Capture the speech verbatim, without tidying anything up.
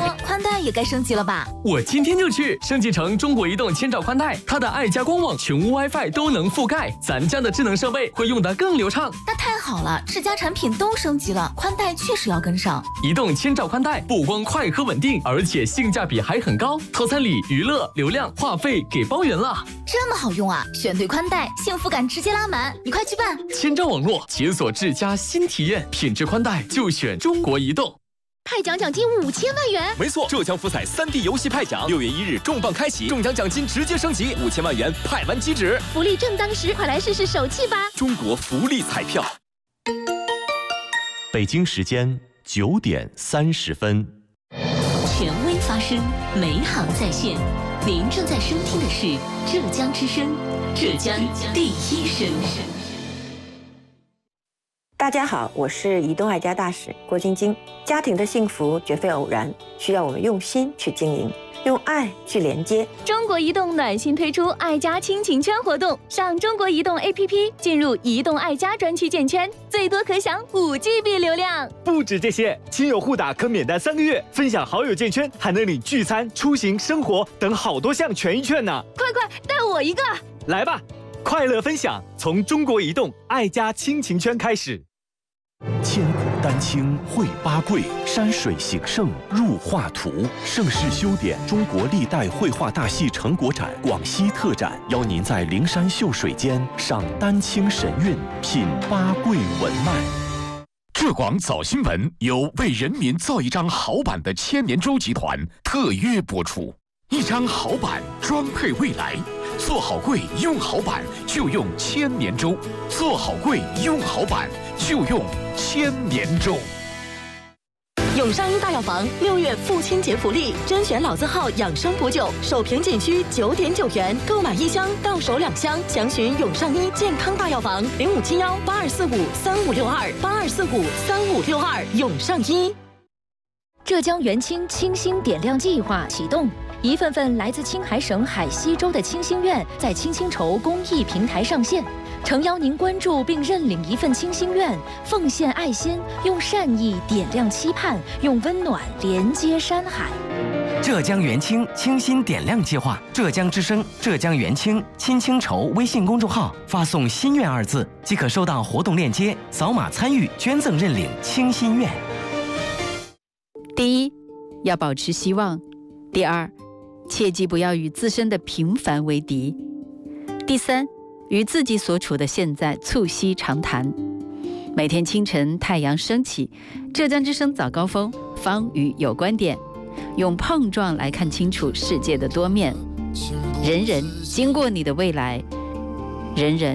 宽带也该升级了吧？ 我今天就去升级成中国移动千兆宽带，它的爱家光网、全屋 WiFi 都能覆盖，咱家的智能设备会用得更流畅。 那太好了，智家产品都升级了，宽带确实要跟上。 移动千兆宽带不光快和稳定，而且性价比还很高，套餐里娱乐、流量、话费给包圆了。 这么好用啊！选对宽带，幸福感直接拉满，你快去办！ 千兆网络解锁智家新体验，品质宽带就选中国移动。 派奖奖金五千万元， 没错，浙江福彩三 D 游戏派奖，六月一日重磅开启，中奖奖金直接升级，五千万元派完即止， 福利正当时，快来试试手气吧！ 中国福利彩票。 北京时间九点三十分， 权威发声，美好在线。您正在收听的是浙江之声，浙江第一声。 大家好，我是移动爱家大使郭晶晶。家庭的幸福绝非偶然，需要我们用心去经营，用爱去连接。 中国移动暖心推出爱家亲情圈活动，上中国移动 A P P 进入移动爱家专区建圈，最多可享五 G B 流量。 不止这些，亲友互打可免单三个月，分享好友建圈还能领聚餐、出行、生活等好多项权益券呢。 快快带我一个！ 来吧，快乐分享从中国移动爱家亲情圈开始。 千古丹青绘八桂，山水形胜入画图。盛世修典中国历代绘画大戏成果展广西特展，邀您在灵山秀水间赏丹青神韵，品八桂文脉。 浙广早新闻由为人民造一张好版的千年舟集团特约播出，一张好版装配未来。做好柜用好板就用千年舟，做好柜用好板就用千年舟。 永上一大药房六月父亲节福利，甄选老字号养生补酒，首瓶仅需九点九元，购买一箱到手两箱。详询永上一健康大药房零五七幺八二四五三五六二八二四五三五六二。永上一。 浙江元清清新点亮计划启动。一份份来自青海省海西州的清心愿在清心筹公益平台上线，诚邀您关注并认领一份清心愿，奉献爱心，用善意点亮期盼，用温暖连接山海。 浙江元清清心点亮计划，浙江之声、浙江元清清清筹微信公众号发送“心愿”二字，即可收到活动链接，扫码参与捐赠认领清心愿。 第一，要保持希望；第二，切记不要与自身的平凡为敌；第三，与自己所处的现在促膝长谈。每天清晨太阳升起，浙江之声早高峰，方宇有观点，用碰撞来看清楚世界的多面。人人经过你的未来，人人